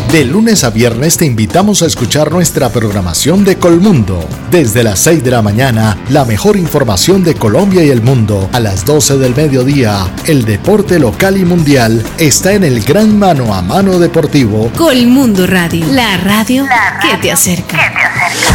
De lunes a viernes te invitamos a escuchar nuestra programación de Colmundo. Desde las 6 de la mañana, la mejor información de Colombia y el mundo. A las 12 del mediodía, el deporte local y mundial está en el gran mano a mano deportivo. Colmundo Radio, la radio que te acerca.